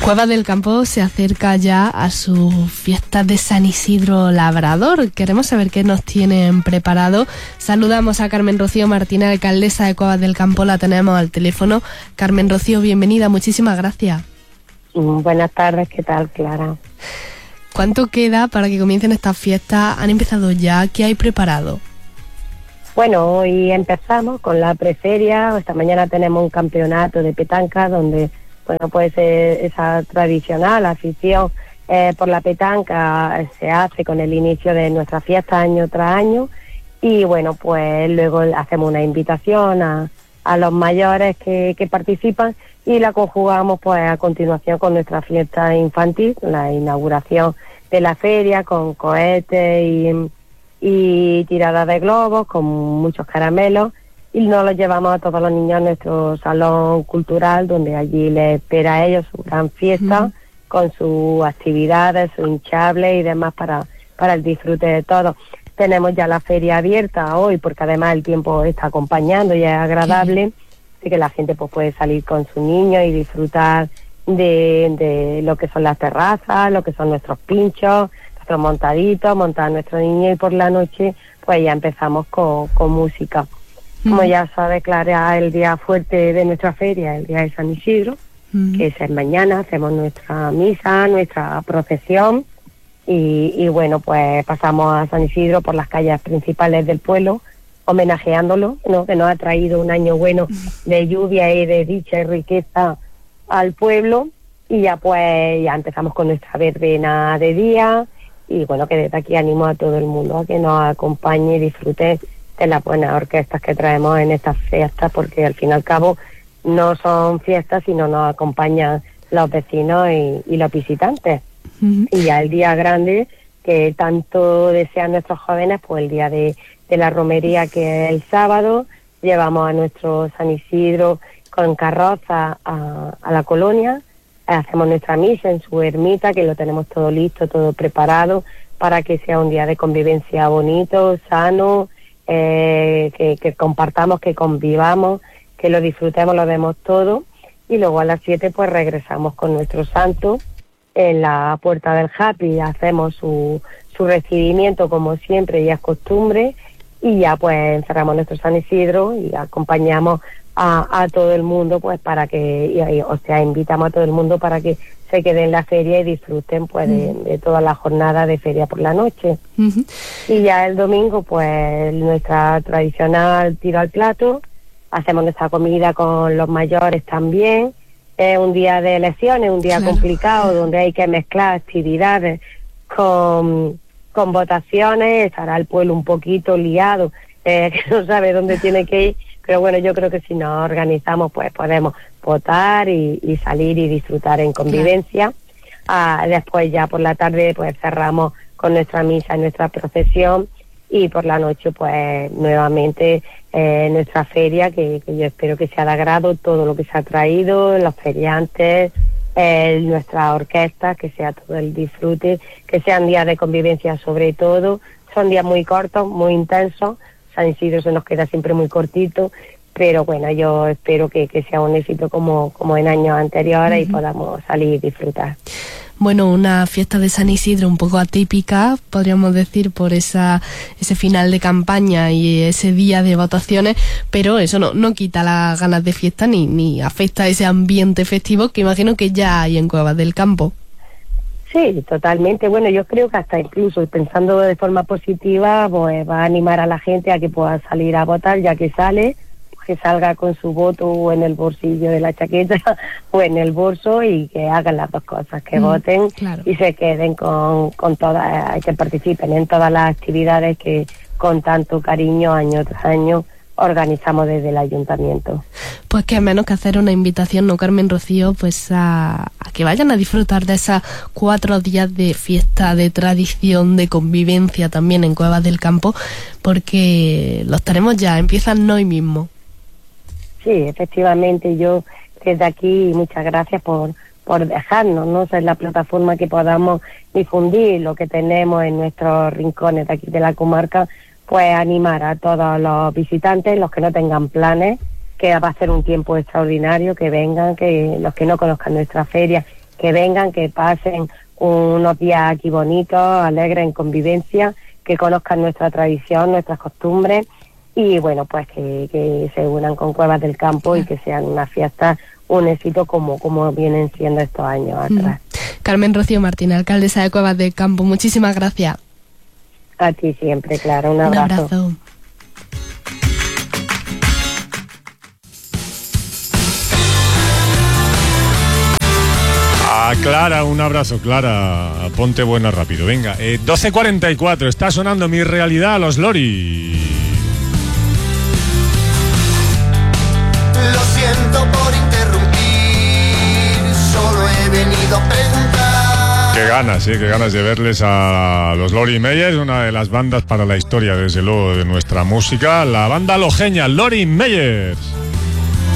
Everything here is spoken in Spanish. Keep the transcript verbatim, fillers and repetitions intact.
Cuevas del Campo se acerca ya a su fiesta de San Isidro Labrador. Queremos saber qué nos tienen preparado. Saludamos a Carmen Rocío Martínez, alcaldesa de Cuevas del Campo. La tenemos al teléfono. Carmen Rocío, bienvenida. Muchísimas gracias. Buenas tardes. ¿Qué tal, Clara? ¿Cuánto queda para que comiencen estas fiestas? ¿Han empezado ya? ¿Qué hay preparado? Bueno, hoy empezamos con la preferia. Esta mañana tenemos un campeonato de petanca donde, bueno, pues eh, esa tradicional afición eh, por la petanca eh, se hace con el inicio de nuestra fiesta año tras año. Y bueno, pues luego hacemos una invitación a, a los mayores que, que participan y la conjugamos pues a continuación con nuestra fiesta infantil, la inauguración de la feria con cohetes y... y tirada de globos con muchos caramelos, y nos los llevamos a todos los niños a nuestro salón cultural, donde allí les espera a ellos su gran fiesta, mm. con sus actividades, su hinchable y demás para, para el disfrute de todos. Tenemos ya la feria abierta hoy, porque además el tiempo está acompañando y es agradable, así que la gente pues puede salir con sus niños y disfrutar de, de lo que son las terrazas, lo que son nuestros pinchos, montaditos, montar a nuestro niño, y por la noche pues ya empezamos con, con música. Mm. Como ya sabes, Clara, el día fuerte de nuestra feria, el día de San Isidro, mm. que es mañana, hacemos nuestra misa, nuestra procesión, y, y bueno, pues pasamos a San Isidro por las calles principales del pueblo, homenajeándolo, ¿no? Que nos ha traído un año bueno de lluvia y de dicha y riqueza al pueblo, y ya pues ya empezamos con nuestra verbena de día. Y bueno, que desde aquí animo a todo el mundo a que nos acompañe y disfrute de las buenas orquestas que traemos en estas fiestas, porque al fin y al cabo no son fiestas, sino nos acompañan los vecinos y, y los visitantes. Uh-huh. Y ya el día grande, que tanto desean nuestros jóvenes, pues el día de, de la romería, que es el sábado, llevamos a nuestro San Isidro con carroza a, a la colonia. Hacemos nuestra misa en su ermita, que lo tenemos todo listo, todo preparado, para que sea un día de convivencia bonito, sano, eh, que, que compartamos, que convivamos, que lo disfrutemos, lo demos todo. Y luego a las siete pues regresamos con nuestro santo en la puerta del Happy, hacemos su, su recibimiento como siempre y es costumbre, y ya pues encerramos nuestro San Isidro y acompañamos A, a todo el mundo, pues para que, y, y, o sea, invitamos a todo el mundo para que se queden en la feria y disfruten pues de, de toda la jornada de feria por la noche. Uh-huh. Y ya el domingo, pues nuestra tradicional tiro al plato, hacemos nuestra comida con los mayores también. Es un día de elecciones, un día claro. complicado, donde hay que mezclar actividades con, con votaciones. Estará el pueblo un poquito liado, eh, que no sabe dónde tiene que ir. Pero bueno, yo creo que si nos organizamos, pues podemos votar y, y salir y disfrutar en convivencia. Claro. Ah, después ya por la tarde pues cerramos con nuestra misa, nuestra procesión, y por la noche pues nuevamente eh, nuestra feria, que, que yo espero que sea de agrado todo lo que se ha traído, los feriantes, eh, nuestra orquesta, que sea todo el disfrute, que sean días de convivencia sobre todo. Son días muy cortos, muy intensos. San Isidro se nos queda siempre muy cortito, pero bueno, yo espero que, que sea un éxito como, como en años anteriores, uh-huh. y podamos salir y disfrutar. Bueno, una fiesta de San Isidro un poco atípica, podríamos decir, por esa ese final de campaña y ese día de votaciones, pero eso no, no quita las ganas de fiesta ni, ni afecta ese ambiente festivo que imagino que ya hay en Cuevas del Campo. Sí, totalmente. Bueno, yo creo que hasta incluso pensando de forma positiva, pues va a animar a la gente a que pueda salir a votar, ya que sale, pues que salga con su voto o en el bolsillo de la chaqueta o en el bolso, y que hagan las dos cosas, que mm, voten claro. y se queden con, con todas, que participen en todas las actividades que con tanto cariño año tras año organizamos desde el ayuntamiento. Pues que menos que hacer una invitación, ¿no, Carmen Rocío? Pues a, a que vayan a disfrutar de esas cuatro días de fiesta, de tradición, de convivencia también en Cuevas del Campo, porque los tenemos ya, empiezan hoy mismo. Sí, efectivamente, yo desde aquí muchas gracias por, por dejarnos, ¿no? Ser la plataforma que podamos difundir lo que tenemos en nuestros rincones de aquí de la comarca, pues animar a todos los visitantes, los que no tengan planes, que va a ser un tiempo extraordinario, que vengan, que los que no conozcan nuestra feria que vengan, que pasen unos días aquí bonitos, alegres, en convivencia, que conozcan nuestra tradición, nuestras costumbres y bueno, pues que, que se unan con Cuevas del Campo y que sean una fiesta, un éxito como, como vienen siendo estos años atrás. Mm. Carmen Rocío Martín, alcaldesa de Cuevas del Campo, muchísimas gracias. A ti siempre, Clara, un abrazo. Un abrazo. Ah, Clara, un abrazo, Clara. Ponte buena rápido, venga. Eh, doce cuarenta y cuatro, está sonando Mi Realidad a los Lori. Lo siento por interrumpir, solo he venido a preguntar. Qué ganas, sí, qué ganas de verles a los Lori Meyers, una de las bandas para la historia, desde luego, de nuestra música. La banda lojeña, Lori Meyers.